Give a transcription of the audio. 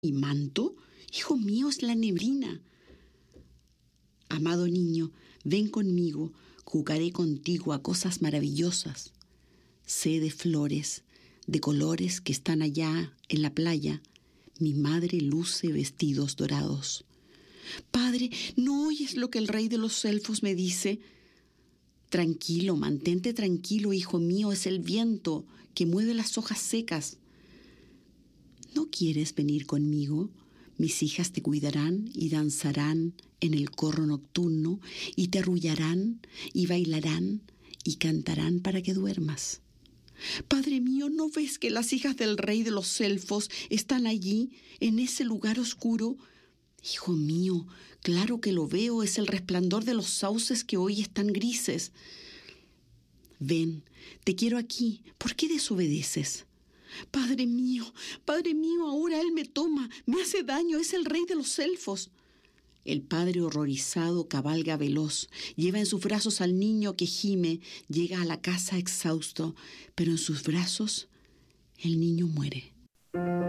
¿Y manto? Hijo mío, es la neblina. Amado niño, ven conmigo, jugaré contigo a cosas maravillosas. Sé de flores, de colores que están allá en la playa. Mi madre luce vestidos dorados. Padre, ¿no oyes lo que el rey de los elfos me dice? Tranquilo, mantente tranquilo, hijo mío, es el viento que mueve las hojas secas. ¿No quieres venir conmigo? Mis hijas te cuidarán y danzarán en el corro nocturno y te arrullarán y bailarán y cantarán para que duermas. Padre mío, ¿no ves que las hijas del rey de los elfos están allí, en ese lugar oscuro? Hijo mío, claro que lo veo, es el resplandor de los sauces que hoy están grises. Ven, te quiero aquí, ¿por qué desobedeces? Padre mío, ahora él me toma, me hace daño, es el rey de los elfos. El padre horrorizado cabalga veloz, lleva en sus brazos al niño que gime, llega a la casa exhausto, pero en sus brazos el niño muere.